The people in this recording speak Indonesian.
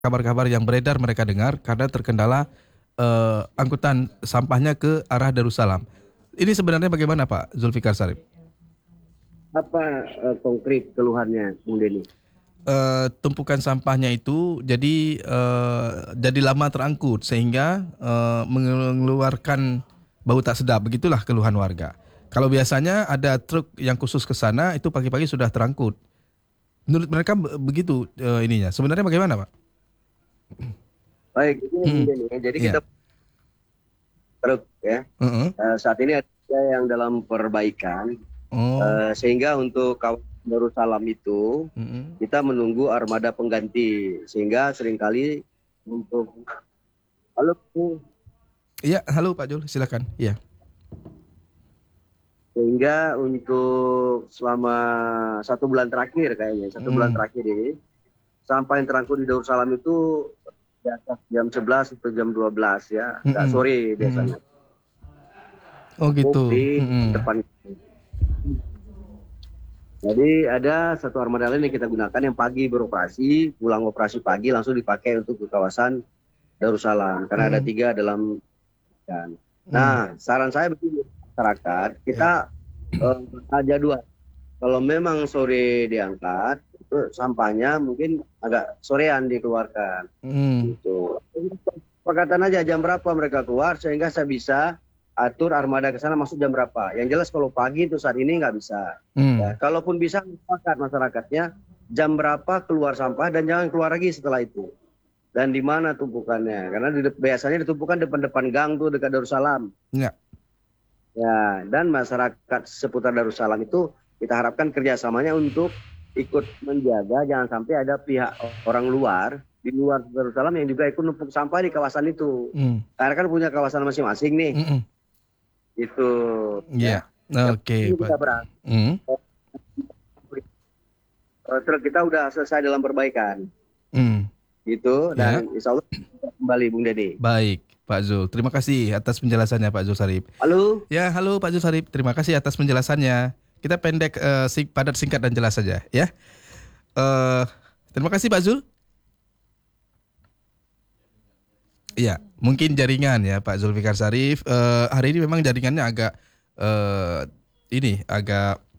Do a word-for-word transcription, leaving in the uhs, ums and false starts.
kabar-kabar yang beredar mereka dengar karena terkendala uh, angkutan sampahnya ke arah Darussalam. Ini sebenarnya bagaimana Pak Zulfikar Sarip? Apa uh, konkret keluhannya, Bung Denny? Uh, tumpukan sampahnya itu jadi uh, jadi lama terangkut sehingga uh, mengeluarkan bau tak sedap, begitulah keluhan warga. Kalau biasanya ada truk yang khusus ke sana itu pagi-pagi sudah terangkut. Menurut mereka begitu uh, ininya. Sebenarnya bagaimana Pak? Baik, ini Hmm. Bung Denny. Jadi Yeah. kita truk ya. Uh-uh. Uh, saat ini ada yang dalam perbaikan. Oh. Uh, sehingga untuk kawasan Darussalam itu Uh-uh. kita menunggu armada pengganti, sehingga seringkali untuk halo Iya, halo Pak Jul, silakan. Iya. Sehingga untuk selama satu bulan terakhir kayaknya satu Hmm. bulan terakhir ini sampai yang terangkut di Darussalam itu di atas jam sebelas atau jam dua belas ya, nggak Mm-mm. sore biasanya. Oh gitu. Di Mm-mm. depan. Jadi ada satu armada lain yang kita gunakan yang pagi beroperasi, pulang operasi pagi langsung dipakai untuk ke kawasan Darussalam karena Hmm. ada tiga dalam kan. Nah, saran saya begini masyarakat, kita Ya. uh, jadwal. Kalau memang sore diangkat, itu sampahnya mungkin agak sorean dikeluarkan. Hmm. Gitu. Perkataan aja jam berapa mereka keluar sehingga saya bisa atur armada ke sana masuk jam berapa. Yang jelas kalau pagi itu saat ini nggak bisa. Hmm. Ya, kalaupun bisa sepakat masyarakatnya jam berapa keluar sampah dan jangan keluar lagi setelah itu. Dan di mana tumpukannya? Karena di, biasanya ditumpukan depan-depan gang tuh dekat Darussalam. Ya. Ya, dan masyarakat seputar Darussalam itu kita harapkan kerjasamanya untuk ikut menjaga jangan sampai ada pihak orang luar di luar Darussalam yang juga ikut numpuk sampah di kawasan itu. Hmm. Karena kan punya kawasan masing-masing nih. Mm-mm. Itu. Iya. Ya. Oke, Kita Pak. berang. Hmm. Truk kita udah selesai dalam perbaikan. Hmm. Gitu. Dan Ya. insya Allah kembali Bung Denny. Baik, Pak Zul. Terima kasih atas penjelasannya Pak Zul Sarip. Halo. Ya, halo Pak Zul Sarip. Terima kasih atas penjelasannya. Kita pendek, uh, sing, padat, singkat dan jelas saja, ya. Uh, terima kasih Pak Zul. Iya, mungkin jaringan ya Pak Zulfikar Sarip. Uh, hari ini memang jaringannya agak uh, ini agak